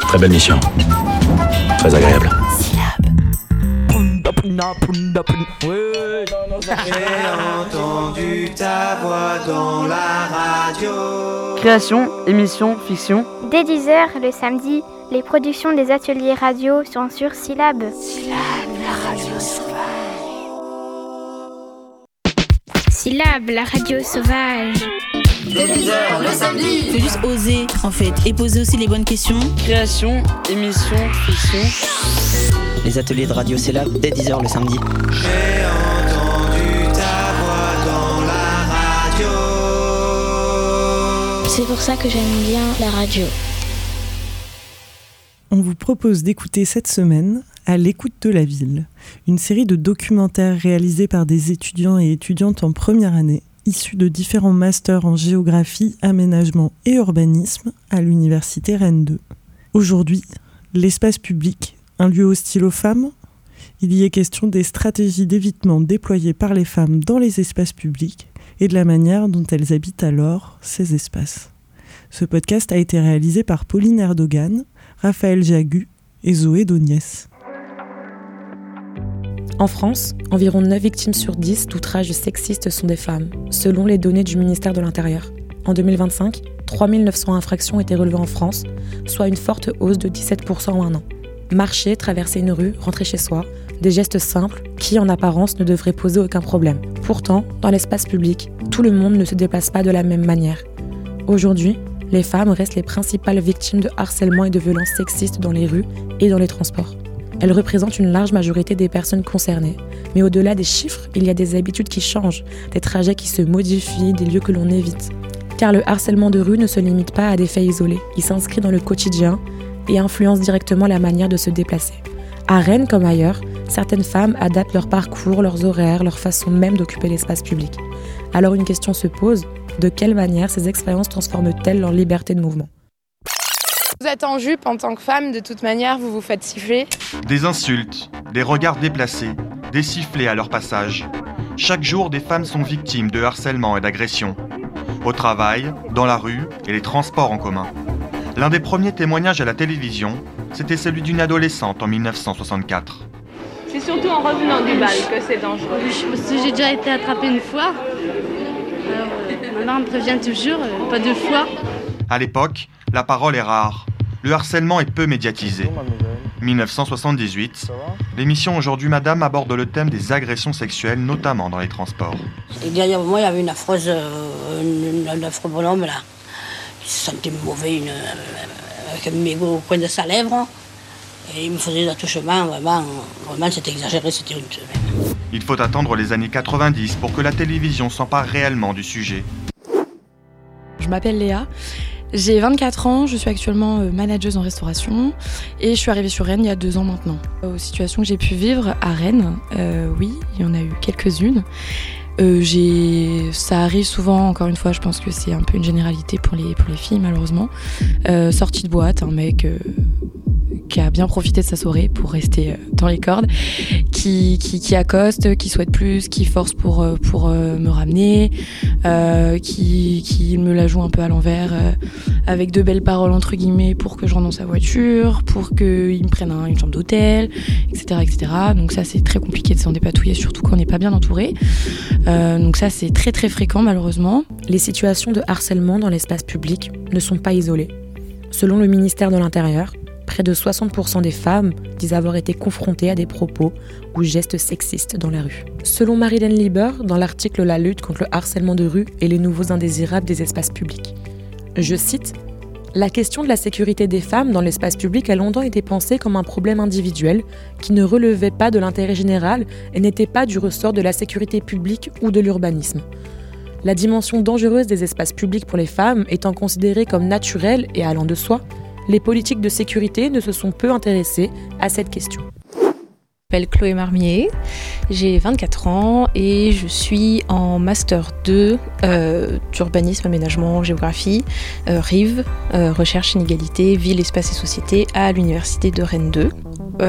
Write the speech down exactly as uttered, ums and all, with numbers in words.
Très belle mission. Très agréable. J'ai entendu ta voix dans la radio. Création, émission, fiction. Dès dix heures le samedi, les productions des ateliers radio sont sur Syllab. Syllab, la radio sauvage. Syllab, la radio sauvage. Dès dix heures le samedi. Faut juste oser en fait et poser aussi les bonnes questions. Création, émission, fiction. Les ateliers de radio Syllab dès dix heures le samedi. J'ai entendu ta voix dans la radio. C'est pour ça que j'aime bien la radio. On vous propose d'écouter cette semaine À l'écoute de la ville, une série de documentaires réalisés par des étudiants et étudiantes en première année, issus de différents masters en géographie, aménagement et urbanisme à l'université Rennes deux. Aujourd'hui, l'espace public, un lieu hostile aux femmes. Il y est question des stratégies d'évitement déployées par les femmes dans les espaces publics et de la manière dont elles habitent alors ces espaces. Ce podcast a été réalisé par Pauline Erdogan, Raphaël Jagu et Zoé Doniès. En France, environ neuf victimes sur dix d'outrages sexistes sont des femmes, selon les données du ministère de l'Intérieur. En deux mille vingt-cinq, trois mille neuf cents infractions ont été relevées en France, soit une forte hausse de dix-sept pour cent en un an. Marcher, traverser une rue, rentrer chez soi, des gestes simples qui, en apparence, ne devraient poser aucun problème. Pourtant, dans l'espace public, tout le monde ne se déplace pas de la même manière. Aujourd'hui, les femmes restent les principales victimes de harcèlement et de violences sexistes dans les rues et dans les transports. Elles représentent une large majorité des personnes concernées. Mais au-delà des chiffres, il y a des habitudes qui changent, des trajets qui se modifient, des lieux que l'on évite. Car le harcèlement de rue ne se limite pas à des faits isolés. Il s'inscrit dans le quotidien et influence directement la manière de se déplacer. À Rennes comme ailleurs, certaines femmes adaptent leur parcours, leurs horaires, leur façon même d'occuper l'espace public. Alors une question se pose, de quelle manière ces expériences transforment-elles leur liberté de mouvement ? Vous êtes en jupe en tant que femme, de toute manière, vous vous faites siffler. Des insultes, des regards déplacés, des sifflets à leur passage. Chaque jour, des femmes sont victimes de harcèlement et d'agression. Au travail, dans la rue et les transports en commun. L'un des premiers témoignages à la télévision, c'était celui d'une adolescente en dix-neuf cent soixante-quatre. C'est surtout en revenant du bal que c'est dangereux. J'ai déjà été attrapée une fois. Alors, euh, maintenant, on me prévient toujours, euh, pas deux fois. À l'époque, la parole est rare. Le harcèlement est peu médiatisé. dix-neuf cent soixante-dix-huit, l'émission Aujourd'hui Madame aborde le thème des agressions sexuelles, notamment dans les transports. Et derrière moi, il y avait une affreuse, euh, une, un affreux bonhomme là, qui se sentait mauvais, une, euh, avec un mégot au coin de sa lèvre. Et il me faisait des attouchements, vraiment, vraiment c'était exagéré, c'était une semaine. Il faut attendre les années quatre-vingt-dix pour que la télévision s'empare réellement du sujet. Je m'appelle Léa. J'ai vingt-quatre ans, je suis actuellement manageuse en restauration et je suis arrivée sur Rennes il y a deux ans maintenant. Aux situations que j'ai pu vivre à Rennes, euh, oui, il y en a eu quelques-unes. Euh, j'ai... Ça arrive souvent, encore une fois, je pense que c'est un peu une généralité pour les, pour les filles malheureusement. Euh, sortie de boîte, un mec euh, qui a bien profité de sa soirée pour rester euh, dans les cordes, qui, qui, qui accoste, qui souhaite plus, qui force pour, euh, pour euh, me ramener, euh, qui, qui me la joue un peu à l'envers euh, avec de belles paroles entre guillemets pour que je rentre dans sa voiture, pour qu'il me prenne un, une chambre d'hôtel, et cetera, et cetera. Donc ça c'est très compliqué de s'en dépatouiller, surtout quand on n'est pas bien entouré. Euh, donc ça c'est très très fréquent malheureusement. Les situations de harcèlement dans l'espace public ne sont pas isolées. Selon le ministère de l'Intérieur, près de soixante pour cent des femmes disent avoir été confrontées à des propos ou gestes sexistes dans la rue. Selon Marilyn Lieber, dans l'article « La lutte contre le harcèlement de rue et les nouveaux indésirables des espaces publics », je cite « La question de la sécurité des femmes dans l'espace public a longtemps été pensée comme un problème individuel qui ne relevait pas de l'intérêt général et n'était pas du ressort de la sécurité publique ou de l'urbanisme. La dimension dangereuse des espaces publics pour les femmes étant considérée comme naturelle et allant de soi, les politiques de sécurité ne se sont peu intéressées à cette question. Je m'appelle Chloé Marmier, j'ai vingt-quatre ans et je suis en Master deux euh, d'urbanisme, aménagement, géographie, euh, R I V, euh, recherche, inégalité, ville, espace et société à l'université de Rennes deux.